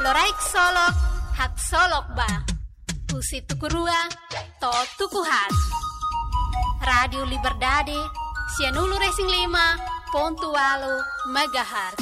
Loraik solok, hak solok ba. Husi tukurua, to tukuhat. Radio Liberdade, Sianulu Racing 5.8 MHz.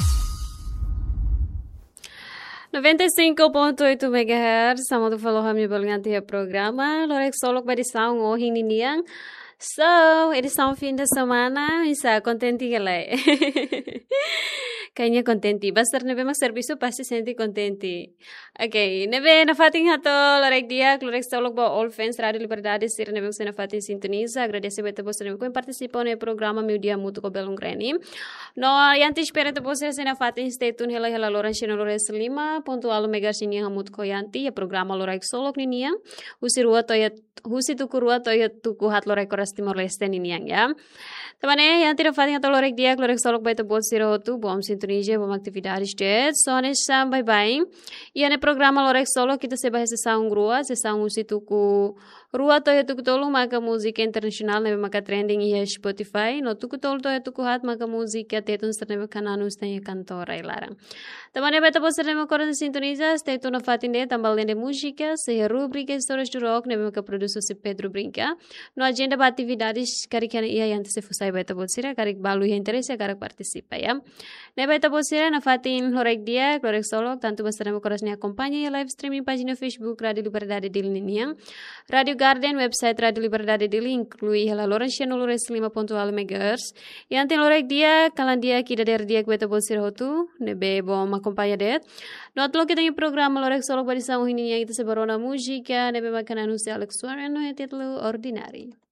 95.8 MHz, sama tu follow kami balingan tiap programa Loraik solok ba di saung ohing niniang. So, edição fim de semana, bisa contenti galera. Kayaknya contenti. Bastar nebe mak serviço pasti senti contenti. Okay, nebe na fating hato lorek dia, lorek solok ba all fans Radio Liberdade sir nebe mak na fating sintoniza. Agradecer beta bos nebe ko participou no programa meu dia muito com belung greni. No, yanti espera te bos na fating stay tune hela loran chino lores 5.8 MHz ini hamut ko yanti ya programa lorek solok ninia. Husi tukurua toya tuku hat lorek Timor Leste niniang ya. Teman-teman yang tidak fating atau lorek dia, lorek solok baita bot siro tu, bom sintonija, bom atividades det. So nessa bye-bye. E ane programa lorek solok kita sebahas sesang grua, sesang usi tuku rua toya tuku tolu maka musika internasional nebe maka trending iya Spotify. No tuku tolu toya tuku hat maka musika tetun nebe kananu stanya kantora ilarang. Teman-teman baita bot siro nebe koran sintonija, stay tune fatin det tambal nende musika, sehe rubrika histórias do rock nebe maka produso si Pedro Brinca. No agenda ba atividades karikiana iya yang se fusai baita bolsira karik balu yang interesse karik participa ya. Ne baita bolsira na fatin lorek dia, lorek solok tantu basara mo koras ni acompaña ya live streaming pagina Facebook Radio Liberdade Dili Niniang. Radio Garden website Radio Liberdade Dili inclui hela lorensia nulures 5.8 MHz. Yang tin lorek dia kalan dia kida der dia baita bolsira hotu ne be bom acompaña det. No atlo kita ni programa lorek solok bari sangu hini yang kita sebarona musika ne be makanan usia Alex Warren no titlo ordinary.